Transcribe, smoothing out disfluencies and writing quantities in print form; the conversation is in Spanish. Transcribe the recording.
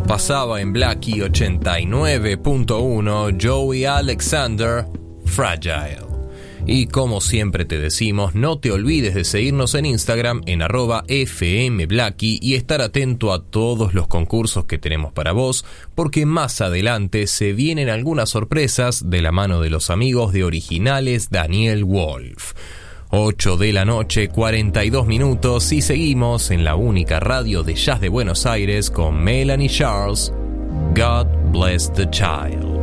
Pasaba en Blackie 89.1 Joey Alexander, Fragile. Y como siempre te decimos, no te olvides de seguirnos en Instagram en @fmblackie y estar atento a todos los concursos que tenemos para vos, porque más adelante se vienen algunas sorpresas de la mano de los amigos de Originales Daniel Wolf. 8 de la noche, 42 minutos, y seguimos en la única radio de jazz de Buenos Aires con Melanie Charles, God Bless the Child.